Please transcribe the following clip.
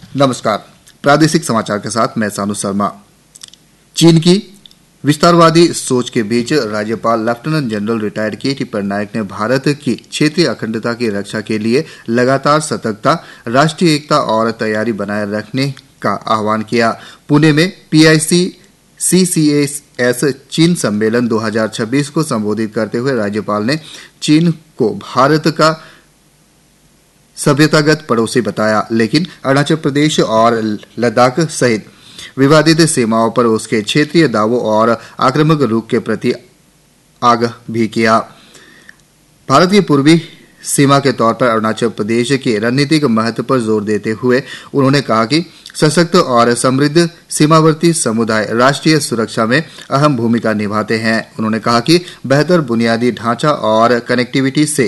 नमस्कार। प्रादेशिक समाचार के साथ मैं सानू शर्मा। चीन की विस्तारवादी सोच के बीच राज्यपाल lieutenant general retired K.T.. Patnaik ने भारत की क्षेत्रीय अखंडता की रक्षा के लिए लगातार सतर्कता, राष्ट्रीय एकता और तैयारी बनाए रखने का आह्वान किया। पुणे में PIC CCS चीन सम्मेलन 2026 को संबोधित करते हुए राज्यपाल ने चीन को भारत का सभ्यतागत पड़ोसी बताया, लेकिन अरुणाचल प्रदेश और लद्दाख सहित विवादित सीमाओं पर उसके क्षेत्रीय दावों और आक्रामक रुख के प्रति आगाह भी किया। भारत की पूर्वी सीमा के तौर पर अरुणाचल प्रदेश के रणनीतिक महत्व पर जोर देते हुए उन्होंने कहा कि सशक्त और समृद्ध सीमावर्ती समुदाय राष्ट्रीय सुरक्षा में अहम भूमिका निभाते हैं। उन्होंने कहा कि बेहतर बुनियादी ढांचा और कनेक्टिविटी से